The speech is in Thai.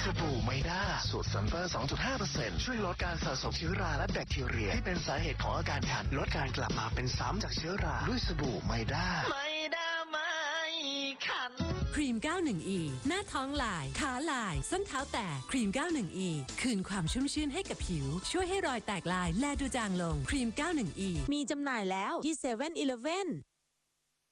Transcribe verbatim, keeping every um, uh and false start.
สบู่ไมด้าสูตรซัลเฟอร์ สองจุดห้าเปอร์เซ็นต์ ช่วยลดการสะสมเชื้อราและแบคทีเรียที่เป็นสาเหตุของอาการคันลดการกลับมาเป็นซ้ำจากเชื้อราด้วยสบู่ไมด้าไมด้าไม่คันครีม เก้าสิบเอ็ด อี หน้าท้องลายขาลายส้นเท้าแตกครีม เก้าสิบเอ็ด อี คืนความชุ่มชื่นให้กับผิวช่วยให้รอยแตกลายแลดูจางลงครีม เก้าสิบเอ็ด อีมีจำหน่ายแล้วที่ เซเว่น อีเลฟเว่น